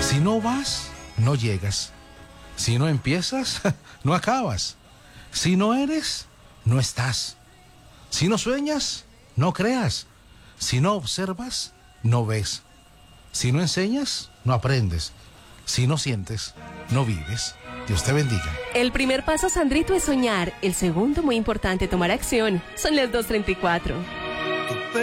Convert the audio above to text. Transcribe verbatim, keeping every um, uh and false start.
Si no vas, no llegas. Si no empiezas, no acabas. Si no eres, no estás. Si no sueñas, no creas. Si no observas, no ves. Si no enseñas, no aprendes. Si no sientes, no vives. Dios te bendiga. El primer paso, Sandrito, es soñar. El segundo, muy importante, tomar acción. Son las dos treinta y cuatro.